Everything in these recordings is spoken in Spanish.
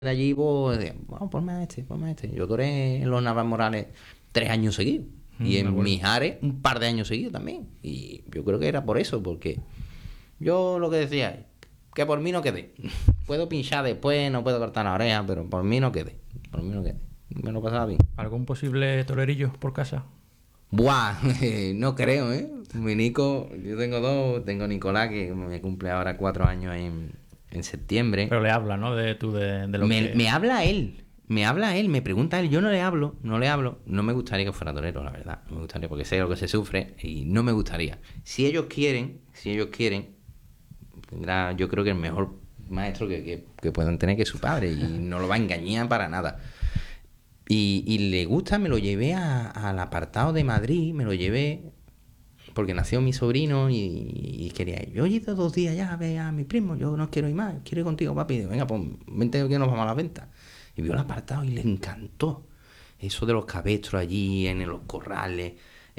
de allí, pues, bueno, ponme a este, ponme a este. Yo toré en los Navas Morales 3 años seguidos. Y Me en acuerdo. Mijares un par de años seguidos también. Y yo creo que era por eso, porque yo lo que decía es que por mí no quedé. Puedo pinchar después, no puedo cortar la oreja, pero por mí no quedé. Por mí no quedé. Me lo pasaba bien. ¿Algún posible torerillo por casa? Buah, no creo, ¿eh? Mi Nico, yo tengo dos. Tengo Nicolás, que me cumple ahora 4 años en septiembre. Pero le habla, ¿no? De lo Me, que... me habla él, me habla él, me pregunta él, yo no le hablo, no le hablo, no me gustaría que fuera torero, la verdad, no me gustaría porque sé lo que se sufre y no me gustaría. Si ellos quieren, tendrá yo creo que el mejor maestro que puedan tener que es su padre y no lo va a engañar para nada. Y le gusta, me lo llevé al apartado de Madrid, me lo llevé porque nació mi sobrino y quería ir. Yo he ido 2 días ya a ver a mi primo, yo no quiero ir más, quiero ir contigo, papi. Digo, venga, pues vente que nos vamos a la venta. Y vio el apartado y le encantó. Eso de los cabestros allí en los corrales,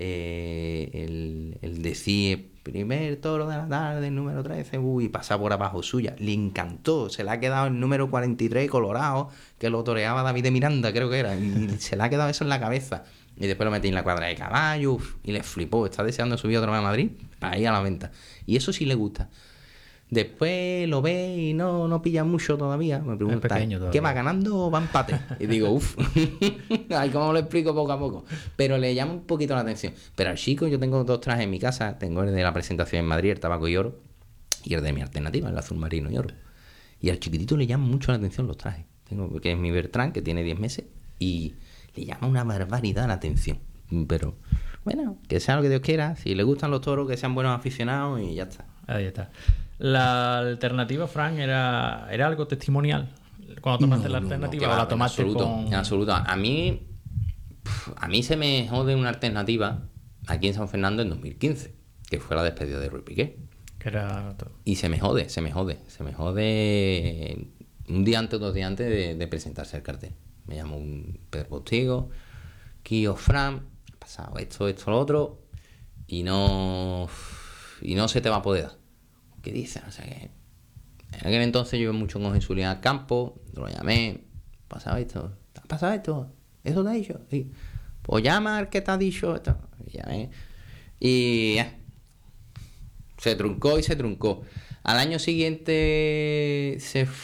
el decir, primer toro de la tarde, el número 13, y pasar por abajo suya. Le encantó, se le ha quedado el número 43 colorado, que lo toreaba David de Miranda, creo que era, y se le ha quedado eso en la cabeza. Y después lo metí en la cuadra de caballo y le flipó. Está deseando subir otra vez a Madrid para ir a la venta. Y eso sí le gusta. Después lo ve y no pilla mucho todavía. Me Es pregunta, pequeño ¿qué todavía. va ganando o va empate? Y digo, uff, ay, ¿cómo lo explico poco a poco? Pero le llama un poquito la atención. Pero al chico yo tengo 2 trajes en mi casa. Tengo el de la presentación en Madrid, el tabaco y oro. Y el de mi alternativa, el azul marino y oro. Y al chiquitito le llaman mucho la atención los trajes. Tengo que es mi Bertrand, que tiene 10 meses. Y le llama una barbaridad la atención. Pero bueno, que sea lo que Dios quiera. Si le gustan los toros, que sean buenos aficionados y ya está. Ahí está. La alternativa, Frank, era algo testimonial. Cuando tomaste la alternativa, que o va, la en tomaste absoluto, con... en absoluto. A mí se me jode una alternativa aquí en San Fernando en 2015, que fue la despedida de Ruy Piqué. Que era... Y se me jode un día antes o 2 días antes de presentarse el cartel. Me llamó un Pedro Postigo, Kio Fran, ha pasado esto, lo otro, y no se te va a poder dar. ¿Qué dices? O sea que en aquel entonces yo iba mucho con Jesulín al campo, lo llamé, ¿te ha pasado esto? ¿Eso te ha dicho? Sí. Pues llama al que te ha dicho esto. Y llamé. Y se truncó y se truncó. Al año siguiente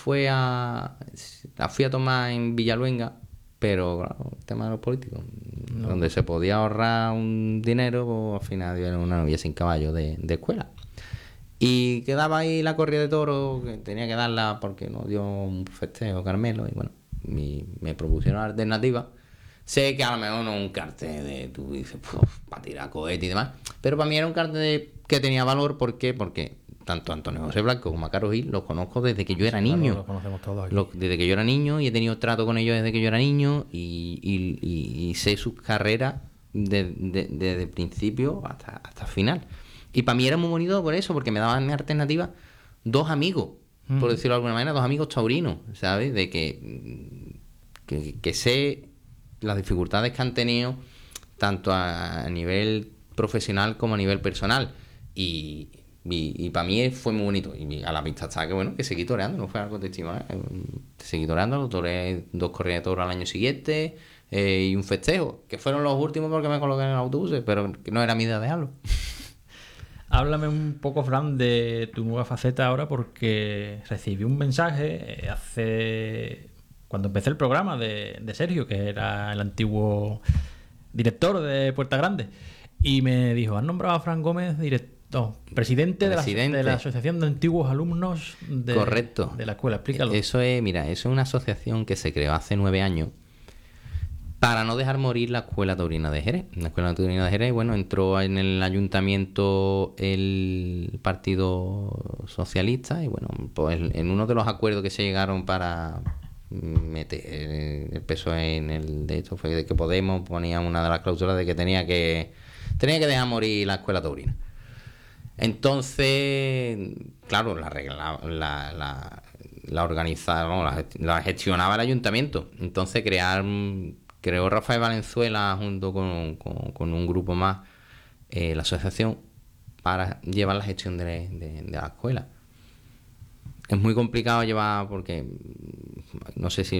la fui a tomar en Villaluenga, pero claro, el tema de los políticos, donde se podía ahorrar un dinero, pues al final era una novia sin caballo de escuela. Y quedaba ahí la corrida de toros, que tenía que darla porque nos dio un festejo Carmelo, y bueno, me propusieron alternativa. Sé que a lo mejor no es un cartel de, tú dices, para tirar cohete y demás, pero para mí era un cartel que tenía valor. ¿Por qué? Porque tanto Antonio José Blanco como a Caro Gil los conozco desde que yo era Claro, niño. lo conocemos todos aquí. Desde que yo era niño, y he tenido trato con ellos desde que yo era niño, y sé sus carreras desde el principio hasta el final. Y para mí era muy bonito por eso, porque me daban mi alternativa dos amigos, por decirlo de alguna manera, dos amigos taurinos, ¿sabes? De que sé las dificultades que han tenido tanto a nivel profesional como a nivel personal. Y para mí fue muy bonito. Y a la vista está que bueno, que seguí toreando, no fue algo testimonial. Seguí toreando, lo toreé 2 corridas de toros al año siguiente, y un festejo, que fueron los últimos porque me coloqué en el autobús, pero que no era mi idea dejarlo. Háblame un poco, Fran, de tu nueva faceta ahora, porque recibí un mensaje cuando empecé el programa de Sergio, que era el antiguo director de Puerta Grande, y me dijo, ¿has nombrado a Fran Gómez presidente de la Asociación de Antiguos Alumnos Correcto. de la escuela? Explícalo. Eso es una asociación que se creó hace 9 años para no dejar morir la Escuela Taurina de Jerez. La Escuela Taurina de Jerez, bueno, entró en el ayuntamiento el Partido Socialista, y bueno, pues en uno de los acuerdos que se llegaron para meter el peso en el de esto fue de que Podemos ponía una de las cláusulas de que tenía que dejar morir la Escuela Taurina. Entonces, claro, la organizaba, no, la gestionaba el ayuntamiento. Entonces creó Rafael Valenzuela junto con un grupo más, la asociación, para llevar la gestión de la escuela. Es muy complicado llevar porque no sé si